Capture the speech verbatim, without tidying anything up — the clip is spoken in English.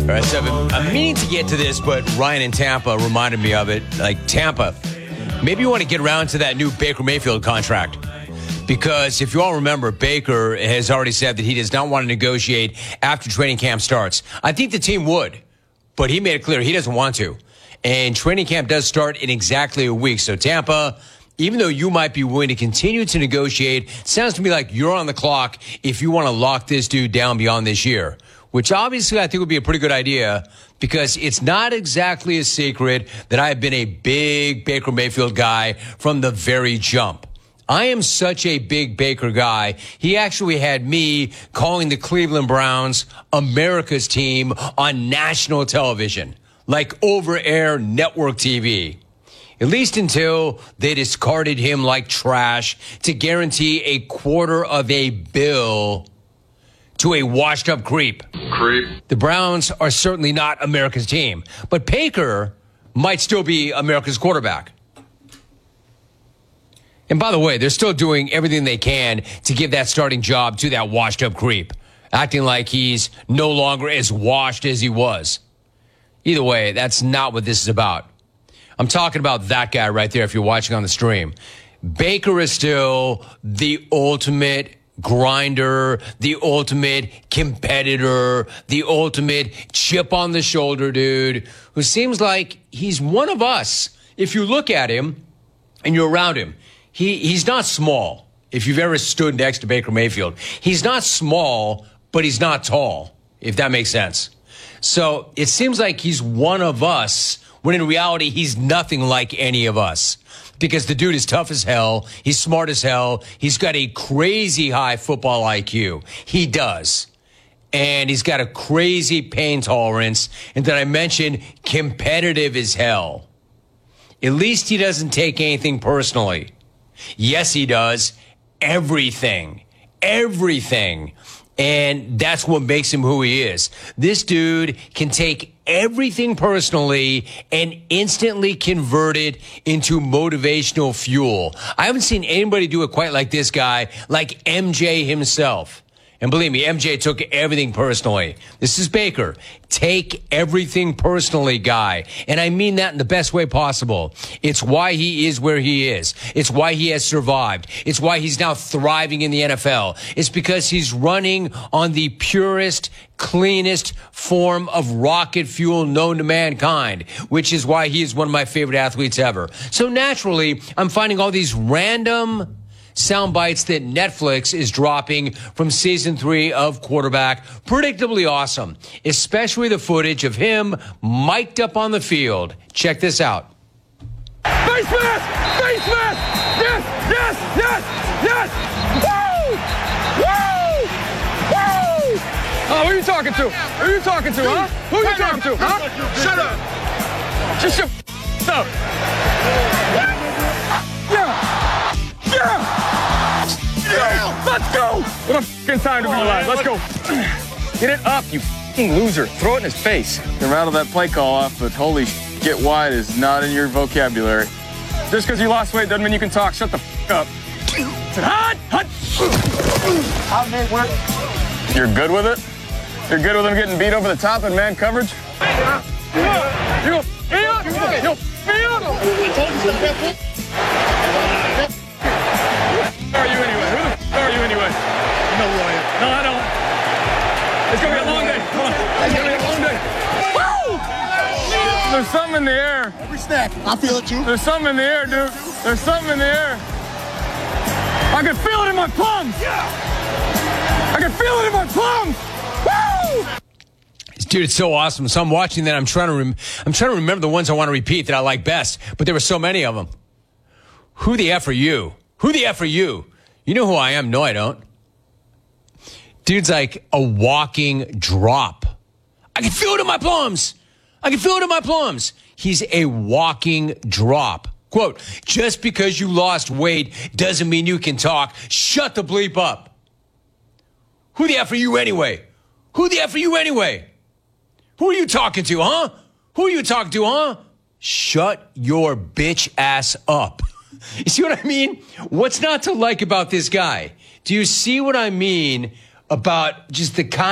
All right, so I'm meaning to get to this, but Ryan in Tampa reminded me of it. Like, Tampa, maybe you want to get around to that new Baker Mayfield contract. Because if you all remember, Baker has already said that he does not want to negotiate after training camp starts. I think the team would, but he made it clear he doesn't want to. And training camp does start in exactly a week. So Tampa, even though you might be willing to continue to negotiate, sounds to me like you're on the clock if you want to lock this dude down beyond this year, which obviously I think would be a pretty good idea because it's not exactly a secret that I have been a big Baker Mayfield guy from the very jump. I am such a big Baker guy. He actually had me calling the Cleveland Browns America's team on national television, like over-air network T V. At least until they discarded him like trash to guarantee a quarter of a bill to a washed-up creep. Creep. The Browns are certainly not America's team, but Baker might still be America's quarterback. And by the way, they're still doing everything they can to give that starting job to that washed-up creep, acting like he's no longer as washed as he was. Either way, that's not what this is about. I'm talking about that guy right there if you're watching on the stream. Baker is still the ultimate grinder, the ultimate competitor, the ultimate chip on the shoulder dude who seems like he's one of us. If you look at him and you're around him, he he's not small. If you've ever stood next to Baker Mayfield, he's not small, but he's not tall, if that makes sense. So it seems like he's one of us, when in reality, he's nothing like any of us. Because the dude is tough as hell. He's smart as hell. He's got a crazy high football I Q. He does. And he's got a crazy pain tolerance. And then I mentioned competitive as hell. At least he doesn't take anything personally. Yes, he does. Everything. Everything. And that's what makes him who he is. This dude can take everything personally and instantly convert it into motivational fuel. I haven't seen anybody do it quite like this guy, like M J himself. And believe me, M J took everything personally. This is Baker. Take everything personally, guy. And I mean that in the best way possible. It's why he is where he is. It's why he has survived. It's why he's now thriving in the N F L. It's because he's running on the purest, cleanest form of rocket fuel known to mankind, which is why he is one of my favorite athletes ever. So naturally, I'm finding all these random sound bites that Netflix is dropping from season three of Quarterback. Predictably awesome, especially the footage of him mic'd up on the field. Check this out. Face mask! Face mask! Yes! Yes! Yes! Yes! Woo! Woo! Woo! Oh, who are you talking to? Who are you talking to, huh? Who are you talking to, huh? Shut up! Just shut up! Yeah! Yeah! Yeah! Let's go! What a fucking time to be alive. Let's go. Get it up, you fucking loser. Throw it in his face. You can rattle that play call off, but holy sh**, get wide is not in your vocabulary. Just because you lost weight doesn't mean you can talk. Shut the f*** up. Hot! Hot! You're good with it? You're good with him getting beat over the top in man coverage? You go, me up! You go, me up! Who are you anyway? Who the f*** are you anyway? You know who I am. No, I don't. It's gonna be a long day. Come on. It's gonna be a long day. Woo! There's something in the air. Every snack. I feel it too. There's something in the air, dude. There's something in the air. I can feel it in my palms. I can feel it in my palms. Woo! Dude, it's so awesome. So I'm watching that. I'm trying to rem- I'm trying to remember the ones I want to repeat that I like best, but there were so many of them. Who the F are you? Who the F are you? You know who I am? No, I don't. Dude's like a walking drop. I can feel it in my plums. I can feel it in my plums. He's a walking drop. Quote, just because you lost weight doesn't mean you can talk. Shut the bleep up. Who the F are you anyway? Who the F are you anyway? Who are you talking to, huh? Who are you talking to, huh? Shut your bitch ass up. You see what I mean? What's not to like about this guy? Do you see what I mean about just the kind